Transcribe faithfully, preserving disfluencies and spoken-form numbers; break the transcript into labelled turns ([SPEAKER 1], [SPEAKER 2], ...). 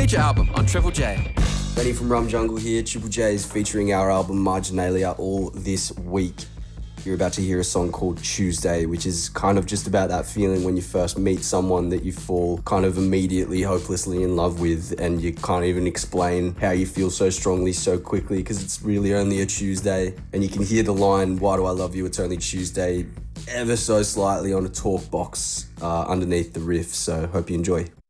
[SPEAKER 1] feature album on Triple J.
[SPEAKER 2] Benny from Rum Jungle here. Triple J is featuring our album Marginalia all this week. You're about to hear a song called Tuesday, which is kind of just about that feeling when you first meet someone that you fall kind of immediately, hopelessly in love with, and you can't even explain how you feel so strongly so quickly because it's really only a Tuesday. And you can hear the line, "Why do I love you? It's only Tuesday," ever so slightly on a talk box uh, underneath the riff. So hope you enjoy.